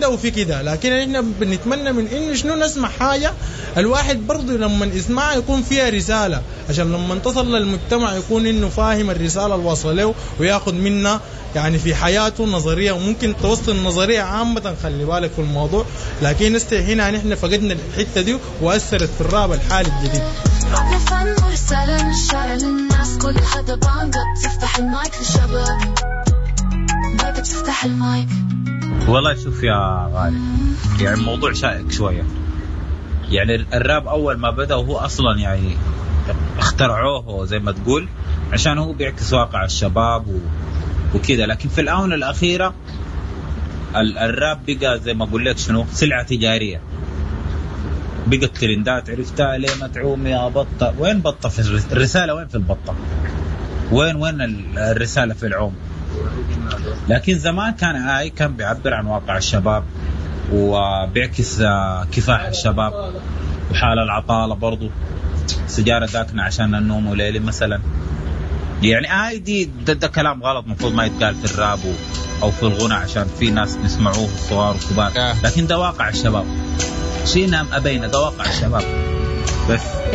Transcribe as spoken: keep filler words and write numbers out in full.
كده وفي كده، لكن احنا بنتمنى من انه شنو نسمع حاجه الواحد برضه لما يسمعها يكون فيها رساله، عشان لما تصل للمجتمع يكون انه فاهم الرساله اللي واصله له وياخذ منها يعني في حياته نظريه، وممكن توصل النظريه عامه. خلي بالك في الموضوع، لكن هنا نحن فقدنا الحته دي واثرت في الراب الحالي الجديد. راب فن ورساله من الشارع للناس، كل حدا بانقط تفتح المايك للشباب، بابا تفتح المايك. والله شوف يا غالي، يعني الموضوع شائك شويه. يعني الراب اول ما بدا وهو اصلا يعني اخترعوه زي ما تقول عشان هو بيعكس واقع الشباب و... وكذا، لكن في الآونة الأخيرة الراب بقى زي ما أقول لك شنو سلعة تجارية، بقى الترندات عرفتها ليه متعوم يا بطة. وين بطة في الرسالة؟ وين في البطة؟ وين وين الرسالة في العوم؟ لكن زمان كان آي كان بيعبر عن واقع الشباب وبيعكس كفاح الشباب وحال العطالة برضو، سجارة داكنة عشان النوم وليلي مثلا. يعني هاي دي ده, ده كلام غلط مفروض ما يتقال في الراب أو في الغنى عشان في ناس نسمعوه صغار وكبار، لكن ده واقع الشباب، شيء نام أبينا، ده واقع الشباب بس.